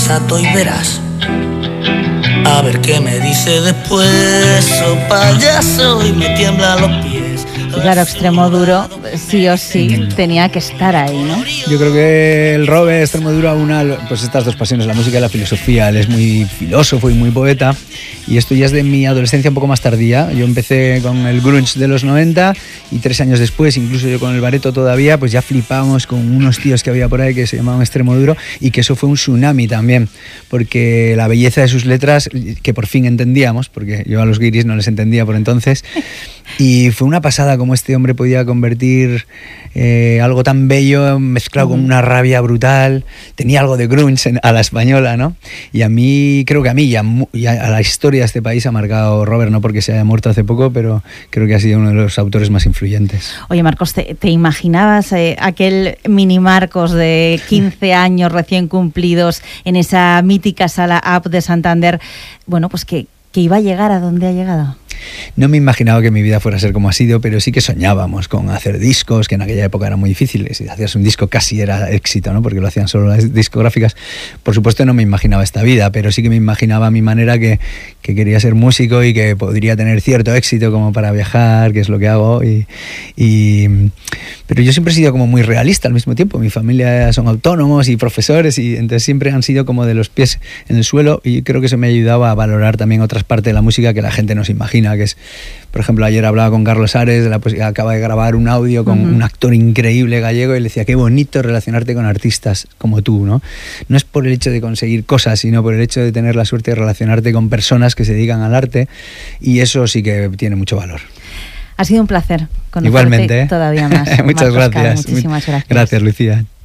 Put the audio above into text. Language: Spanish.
sensato y verás. A ver qué me dice después, oh payaso, y me tiemblan los pies. Y claro, Extremoduro sí o sí tenía que estar ahí, ¿no? Yo creo que el Robert Extremoduro aúna pues estas dos pasiones, la música y la filosofía. Él es muy filósofo y muy poeta, y esto ya es de mi adolescencia un poco más tardía. Yo empecé con el grunge de los 90 y 3 años después, incluso yo con el bareto todavía, pues ya flipábamos con unos tíos que había por ahí que se llamaban Extremoduro, y que eso fue un tsunami también, porque la belleza de sus letras, que por fin entendíamos, porque yo a los guiris no les entendía por entonces, y fue una pasada como este hombre podía convertir algo tan bello mezclado con una rabia brutal. Tenía algo de grunge a la española, ¿no? Y a mí, creo que a mí y a la historia de este país ha marcado Robert, no porque se haya muerto hace poco, pero creo que ha sido uno de los autores más influyentes. Oye, Marcos, ¿te imaginabas aquel mini Marcos de 15 años recién cumplidos en esa mítica sala App de Santander? Bueno, pues que iba a llegar a donde ha llegado. No me imaginaba que mi vida fuera a ser como ha sido, pero sí que soñábamos con hacer discos, que en aquella época eran muy difíciles. Si hacías un disco casi era éxito, ¿no? Porque lo hacían solo las discográficas. Por supuesto no me imaginaba esta vida, pero sí que me imaginaba a mi manera que quería ser músico y que podría tener cierto éxito como para viajar, que es lo que hago. Pero yo siempre he sido como muy realista al mismo tiempo. Mi familia son autónomos y profesores, y entonces siempre han sido como de los pies en el suelo, y creo que eso me ayudaba a valorar también otras partes de la música que la gente no se imagina, que es, por ejemplo, ayer hablaba con Carlos Ares, acaba de grabar un audio con un actor increíble gallego, y le decía, qué bonito relacionarte con artistas como tú, ¿no? No es por el hecho de conseguir cosas, sino por el hecho de tener la suerte de relacionarte con personas que se dedican al arte, y eso sí que tiene mucho valor. Ha sido un placer conocerte. Igualmente, todavía más. Muchas Marcos gracias. Cal, muchísimas gracias. Gracias, Lucía.